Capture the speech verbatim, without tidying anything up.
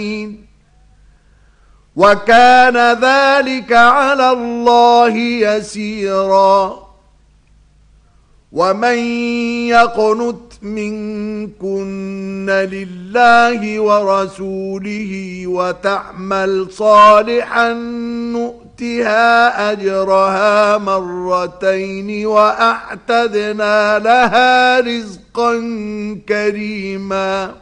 وكان ذلك على الله يسيرا. ومن يقنت منكن لله ورسوله وتعمل صالحا نؤتها أجرها مرتين وأعتدنا لها رزقا كريما.